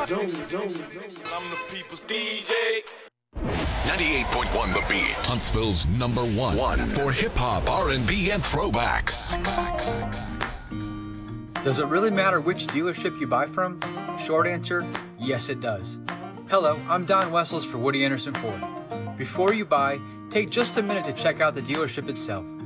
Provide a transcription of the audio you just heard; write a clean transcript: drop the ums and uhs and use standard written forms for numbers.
I'm the people's DJ. 98.1 The Beat. Huntsville's number one for hip-hop, R&B, and throwbacks. Does it really matter which dealership you buy from? Short answer, yes it does. Hello, I'm Don Wessels for Woody Anderson Ford. Before you buy, take just a minute to check out the dealership itself.